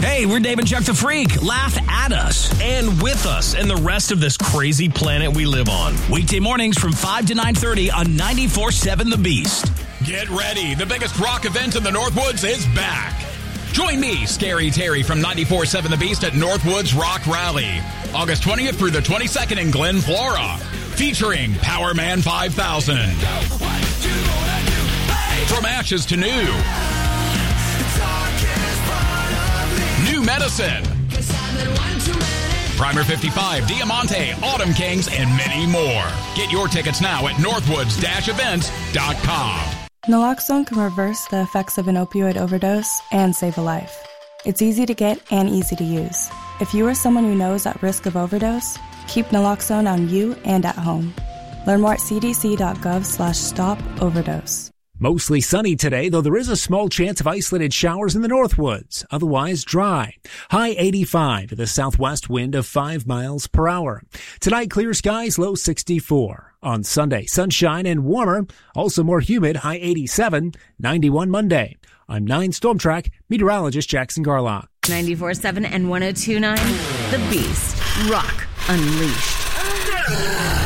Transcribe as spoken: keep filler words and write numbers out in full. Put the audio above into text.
Hey, we're Dave and Chuck the Freak. Laugh at us and with us and the rest of this crazy planet we live on. Weekday mornings from five to nine thirty on ninety-four point seven The Beast. Get ready. The biggest rock event in the Northwoods is back. Join me, Scary Terry, from ninety-four point seven The Beast at Northwoods Rock Rally. August twentieth through the twenty-second in Glen Flora. Featuring Power Man five thousand. From Ashes to New. New Medicine. Primer fifty-five, Diamante, Autumn Kings, and many more. Get your tickets now at northwoods dash events dot com. Naloxone can reverse the effects of an opioid overdose and save a life. It's easy to get and easy to use. If you or someone you know is at risk of overdose, keep naloxone on you and at home. Learn more at c d c dot gov slash stop overdose. Mostly sunny today, though there is a small chance of isolated showers in the Northwoods. Otherwise dry. High eighty-five with a southwest wind of five miles per hour. Tonight, clear skies, low sixty-four. On Sunday, sunshine and warmer. Also more humid, high eighty-seven. ninety-one Monday. I'm nine Storm Track meteorologist Jackson Garlock. ninety-four point seven and one oh two point nine The Beast. Rock Unleashed.